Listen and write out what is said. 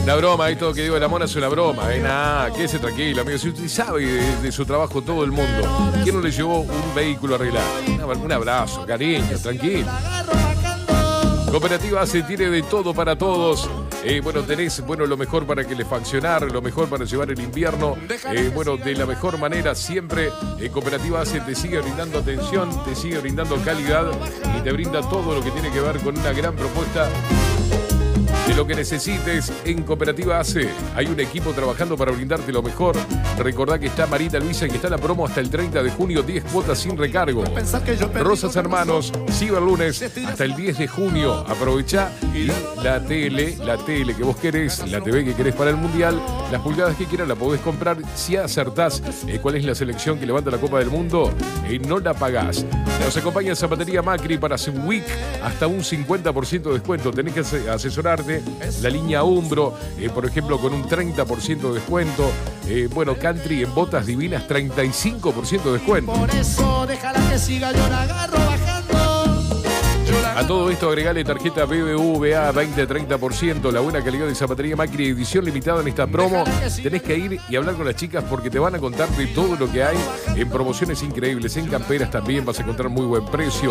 Una broma, esto que digo de la mona es una broma, nada, quédese tranquilo, amigo. Si usted sabe de su trabajo todo el mundo, ¿quién no le llevó un vehículo arreglado? Un abrazo, cariño, tranquilo. Cooperativa ACE tiene de todo para todos. Tenés lo mejor para que le faccionar, lo mejor para llevar el invierno. De la mejor manera siempre. Cooperativa ACE te sigue brindando atención, te sigue brindando calidad y te brinda todo lo que tiene que ver con una gran propuesta de lo que necesites en Cooperativa ACE. Hay un equipo trabajando para brindarte lo mejor. Recordá que está Marita Luisa, que está la promo hasta el 30 de junio, 10 cuotas sin recargo. Rosas Hermanos, Ciberlunes, hasta el 10 de junio. Aprovechá y la tele que vos querés, la TV que querés para el Mundial, las pulgadas que quieras la podés comprar. Si acertás cuál es la selección que levanta la Copa del Mundo, no la pagás. Nos acompaña Zapatería Macri para Week, hasta un 50% de descuento. Tenés que asesorarte. La línea Umbro, por ejemplo, con un 30% de descuento. Country en botas divinas, 35% de descuento. Por eso déjala que siga, yo la agarro bajando. A todo esto agregale tarjeta BBVA 20-30%, la buena calidad de Zapatería Macri, edición limitada en esta promo. Tenés que ir y hablar con las chicas porque te van a contar de todo lo que hay en promociones increíbles. En camperas también vas a encontrar muy buen precio.